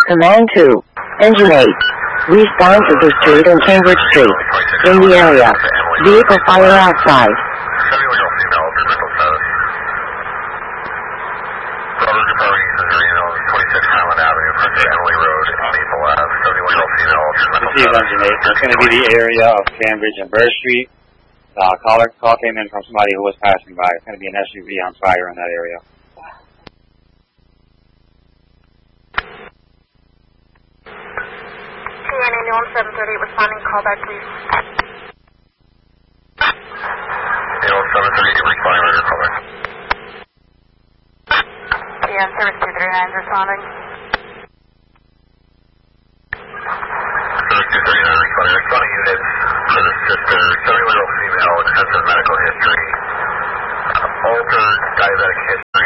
Command 2. Engine 8. Westbound to the street and Cambridge Street. In the area. Vehicle fire outside. 71-year-old female, mental status. Brother Departing Cesarino, 26 Highland Avenue, front of Emily Road, Maple Ave. 71-year-old female, mental This is Engine 8. It's going to be the area of Cambridge and Burr Street. Call came in from somebody who was passing by. It's going to be an SUV on fire in that area. TN 730 responding, call back please. 730, responding right here, call back. TN service 239 responding. Service 239 responding units for the sister, 71-year-old female, extensive medical history, altered diabetic history.